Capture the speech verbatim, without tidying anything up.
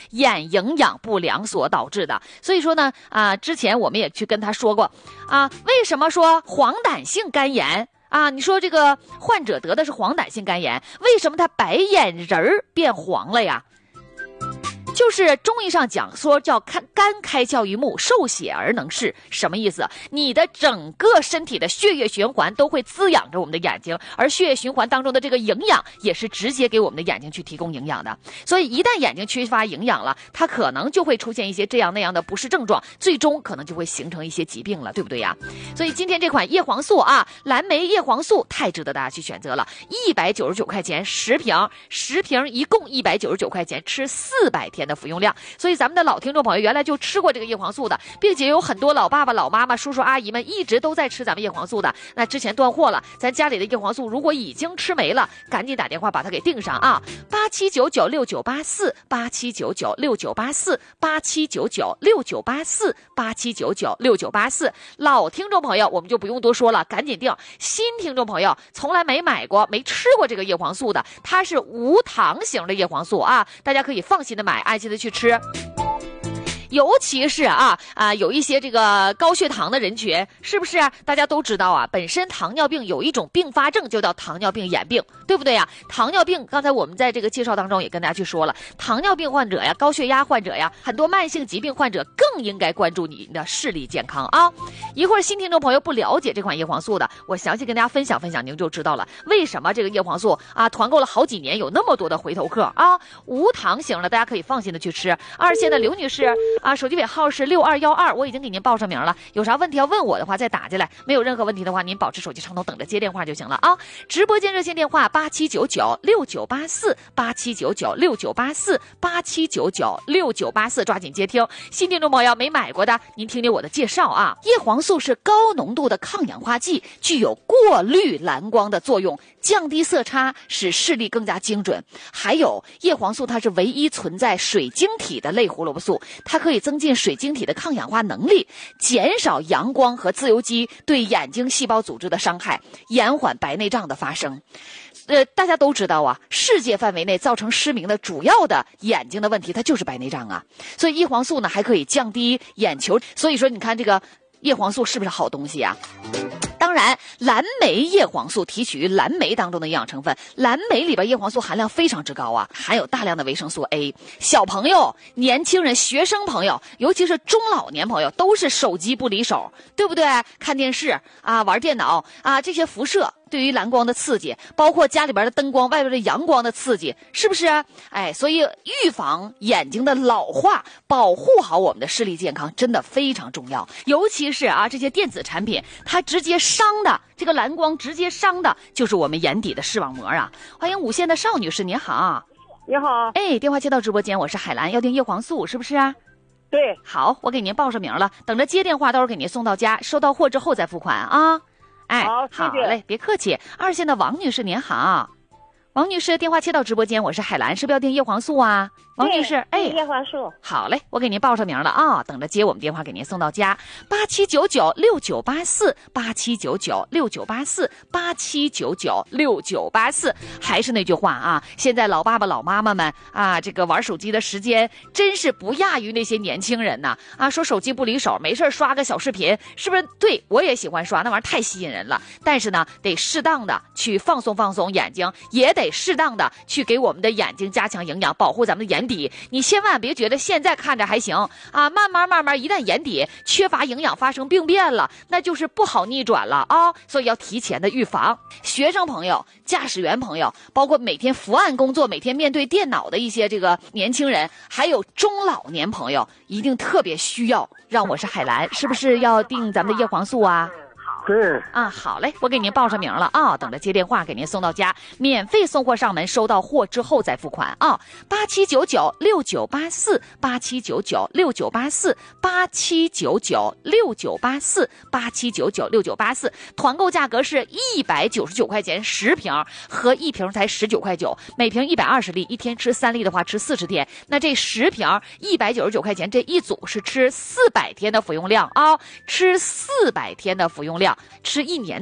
眼营养不良所导致的。所以说呢，啊、呃，之前我们也去跟他说过啊，为什么说黄疸性肝炎啊？你说这个患者得的是黄疸性肝炎，为什么他白眼仁儿变黄了呀？就是中医上讲说叫肝肝开窍于目，受血而能视，什么意思？你的整个身体的血液循环都会滋养着我们的眼睛，而血液循环当中的这个营养也是直接给我们的眼睛去提供营养的。所以一旦眼睛缺乏营养了，它可能就会出现一些这样那样的不适症状，最终可能就会形成一些疾病了，对不对呀？所以今天这款叶黄素啊，蓝莓叶黄素太值得大家去选择了，一百九十九块钱十瓶，十瓶一共一百九十九块钱，吃四百天的服用量。所以咱们的老听众朋友原来就吃过这个叶黄素的，并且有很多老爸爸老妈妈叔叔阿姨们一直都在吃咱们叶黄素的。那之前断货了，咱家里的叶黄素如果已经吃没了，赶紧打电话把它给订上啊，八七九九六九八四，八七九九六九八四，八七九九六九八四，八七九九六九八四。老听众朋友我们就不用多说了，赶紧订。新听众朋友从来没买过没吃过这个叶黄素的，它是无糖型的叶黄素啊，大家可以放心的买，安心的去吃。尤其是啊啊，有一些这个高血糖的人群，是不是啊？大家都知道啊，本身糖尿病有一种并发症，就叫糖尿病眼病，对不对呀？糖尿病，刚才我们在这个介绍当中也跟大家去说了，糖尿病患者呀，高血压患者呀，很多慢性疾病患者更应该关注你的视力健康啊。一会儿新听众朋友不了解这款叶黄素的，我详细跟大家分享分享，您就知道了为什么这个叶黄素啊团购了好几年，有那么多的回头客啊。无糖型的，大家可以放心的去吃。二线的刘女士。啊，手机尾号是六二一二，我已经给您报上名了。有啥问题要问我的话，再打进来。没有任何问题的话，您保持手机畅通，等着接电话就行了啊。直播间热线电话八七九九六九八四，八七九九六九八四，八七九九六九八四，抓紧接听。新听众朋友没买过的，您听听我的介绍啊。叶黄素是高浓度的抗氧化剂，具有过滤蓝光的作用，降低色差，使视力更加精准。还有叶黄素，它是唯一存在水晶体的类胡萝卜素，它可以增进水晶体的抗氧化能力，减少阳光和自由基对眼睛细胞组织的伤害，延缓白内障的发生。呃，大家都知道啊，世界范围内造成失明的主要的眼睛的问题，它就是白内障啊。所以叶黄素呢，还可以降低眼球。所以说，你看这个叶黄素是不是好东西啊？当然，蓝莓叶黄素提取于蓝莓当中的营养成分，蓝莓里边叶黄素含量非常之高啊，含有大量的维生素 A。小朋友、年轻人、学生朋友，尤其是中老年朋友，都是手机不离手，对不对？看电视啊，玩电脑啊，这些辐射对于蓝光的刺激，包括家里边的灯光、外边的阳光的刺激，是不是？哎，所以预防眼睛的老化，保护好我们的视力健康，真的非常重要。尤其是啊，这些电子产品，它直接伤的这个蓝光，直接伤的就是我们眼底的视网膜啊。欢迎五线的邵女士，您好。 你好。 哎，电话接到直播间，我是海兰，要订叶黄素是不是啊？ 对。 好，我给您报上名了，等着接电话，到时候给您送到家，收到货之后再付款啊。哎， 好，谢谢。 好嘞，别客气。二线的王女士您好，王女士电话接到直播间，我是海兰，是不是要订叶黄素啊？王女士，哎， 叶黄素。 好嘞，我给您报上名了啊，等着接我们电话给您送到家。八七九九六九八四，八七九九六九八四，八七九九六九八四。还是那句话啊，现在老爸爸老妈妈们啊，这个玩手机的时间真是不亚于那些年轻人呐啊！说手机不离手，没事刷个小视频，是不是？对，我也喜欢刷，那玩意儿太吸引人了。但是呢，得适当的去放松放松眼睛，也得适当的去给我们的眼睛加强营养，保护咱们的眼底。你千万别觉得现在看着还行啊，慢慢慢慢，一旦眼底缺乏营养发生病变了，那就是不好逆转了啊！所以要提前的预防。学生朋友、驾驶员朋友，包括每天伏案工作、每天面对电脑的一些这个年轻人，还有中老年朋友，一定特别需要让我是海兰，是不是要订咱们的叶黄素啊？ 对啊，好嘞，我给您报上名了啊，等着接电话给您送到家，免费送货上门，收到货之后再付款啊。八七九九六九八四，八七九九六九八四，八七九九六九八四，八七九九六九八四，团购价格是一百九十九块钱十瓶，和一瓶才十九块九，每瓶一百二十粒，一天吃三粒的话吃四十天，那这十瓶一百九十九块钱，这一组是吃四百天的服用量啊，吃四百天的服用量。吃一年